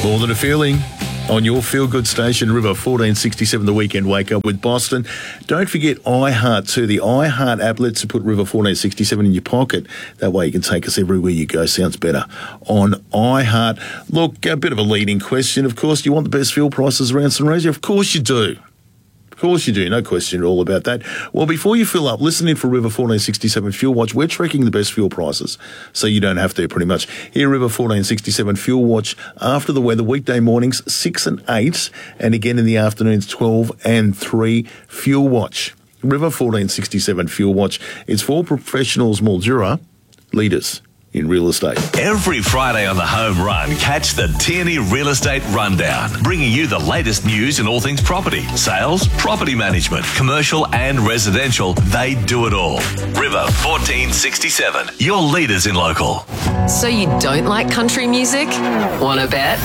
More Than a Feeling on your feel-good station, River 1467, the weekend wake-up with Boston. Don't forget iHeart too. The iHeart app lets you put River 1467 in your pocket. That way you can take us everywhere you go. Sounds better on iHeart. Look, a bit of a leading question. Of course, do you want the best fuel prices around Sunraysia? Of course you do. Of course you do, no question at all about that. Well, before you fill up, listen in for River 1467 Fuel Watch. We're tracking the best fuel prices, so you don't have to pretty much. Here, River 1467 Fuel Watch after the weather, weekday mornings 6 and 8, and again in the afternoons 12 and 3 Fuel Watch. River 1467 Fuel Watch. It's for professionals, Mildura, leaders in real estate. Every Friday on the Home Run, catch the Tierney Real Estate Rundown, bringing you the latest news in all things property, sales, property management, commercial and residential. They do it all. River 1467, your leaders in local. So you don't like country music? Wanna bet?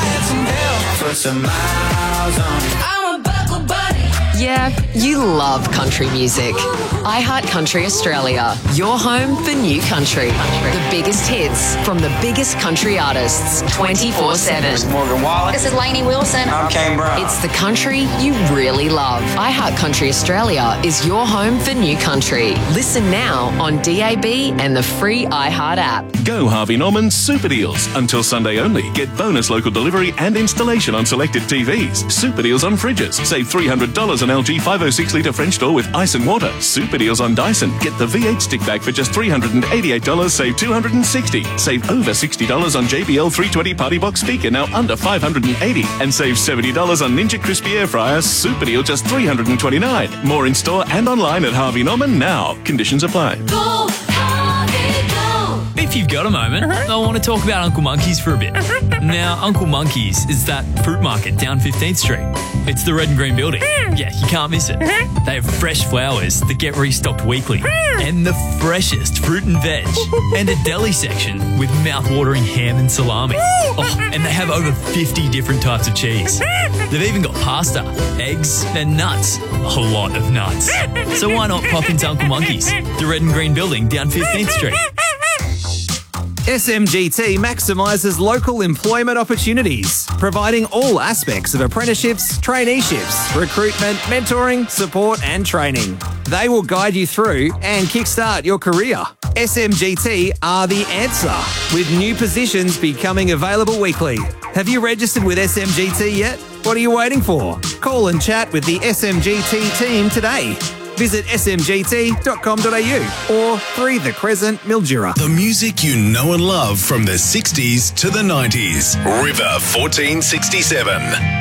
Yeah, you love country music. iHeart Country Australia, your home for new country. The biggest hits from the biggest country artists, 24/7. Morgan Wallen. This is Lainey Wilson. I'm Kane Brown. It's the country you really love. iHeart Country Australia is your home for new country. Listen now on DAB and the free iHeart app. Go Harvey Norman Super Deals. Until Sunday only. Get bonus local delivery and installation on selected TVs. Super Deals on fridges. Save $300 on LG 506 litre French door with ice and water. Super Deals on Dyson. Get the V8 stick bag for just $388. Save $260. Save over $60 on JBL 320 Party Box speaker, now under $580. And save $70 on Ninja Crispy Air Fryer. Super Deal just $329. More in store and online at Harvey Norman now. Conditions apply. Go, Harvey, go. If you've got a moment, I want to talk about Uncle Monkey's for a bit. Now, Uncle Monkey's is that fruit market down 15th Street. It's the red and green building. Yeah, you can't miss it. They have fresh flowers that get restocked weekly, and the freshest fruit and veg, and a deli section with mouth-watering ham and salami. Oh, and they have over 50 different types of cheese. They've even got pasta, eggs, and nuts. A lot of nuts. So why not pop into Uncle Monkey's, the red and green building down 15th Street? SMGT maximises local employment opportunities, providing all aspects of apprenticeships, traineeships, recruitment, mentoring, support and training. They will guide you through and kickstart your career. SMGT are the answer, with new positions becoming available weekly. Have you registered with SMGT yet? What are you waiting for? Call and chat with the SMGT team today. Visit smgt.com.au or 3 The Crescent, Mildura. The music you know and love from the 60s to the 90s. River 1467.